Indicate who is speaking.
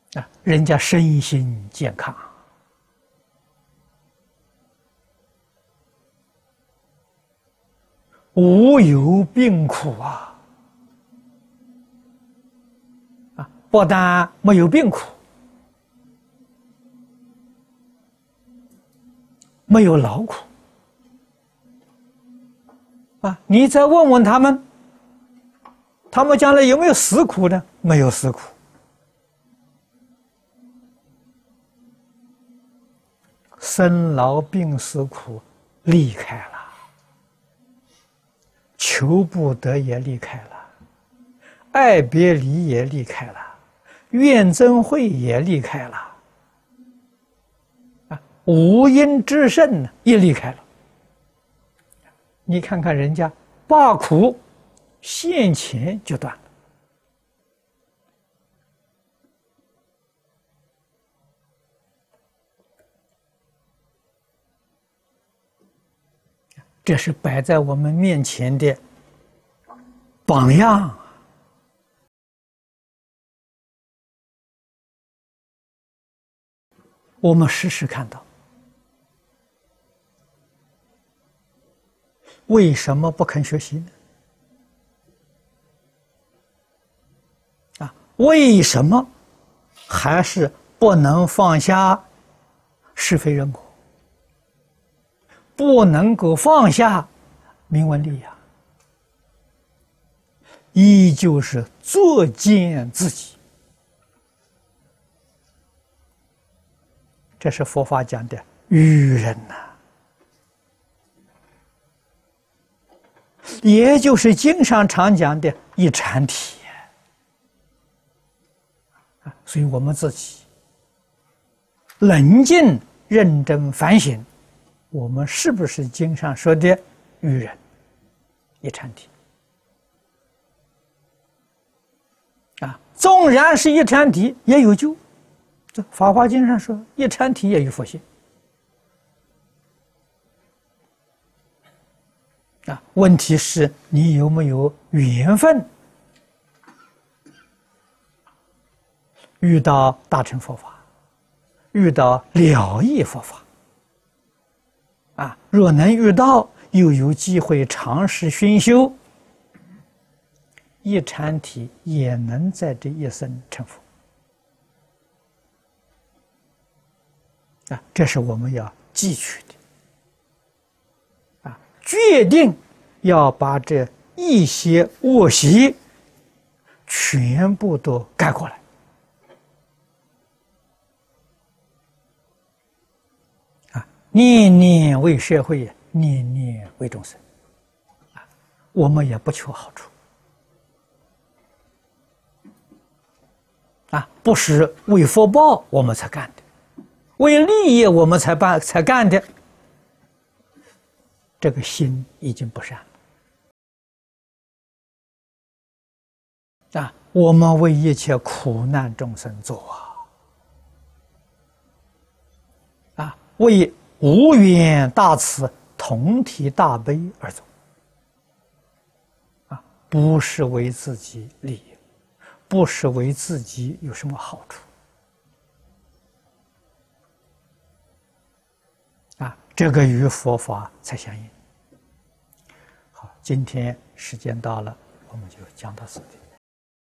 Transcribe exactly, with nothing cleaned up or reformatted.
Speaker 1: 啊，人家身心健康，无有病苦啊！啊，不但没有病苦，没有劳苦啊！你再问问他们，他们将来有没有死苦呢？没有死苦。生老病死苦离开了，求不得也离开了，爱别离也离开了，怨憎会也离开了，啊，五阴之盛也离开了。你看看人家八苦现前就断了。这是摆在我们面前的榜样，我们时时看到。为什么不肯学习呢？啊，为什么还是不能放下是非人我？不能够放下名闻利养，依旧是作践自己。这是佛法讲的愚人呐、啊，也就是经上常讲的一禅体。所以我们自己冷静认真反省，我们是不是经上说的愚人一禅体啊？纵然是一禅体也有救，这《法华经》上说一禅体也有佛性啊。问题是你有没有缘分遇到大乘佛法，遇到了义佛法啊，若能遇到，又有机会尝试熏修，一禅体也能在这一生成佛啊！这是我们要记取的啊！决定要把这一些恶习全部都改过来啊！念念为社会，念念为众生啊！我们也不求好处啊，不是为福报我们才干的，为利益我们才办才干的，这个心已经不善了啊！我们为一切苦难众生做啊，啊，为无缘大慈、同体大悲而做啊，不是为自己利益，不是为自己有什么好处啊，这个与佛法才相应。好，今天时间到了，我们就讲到此地。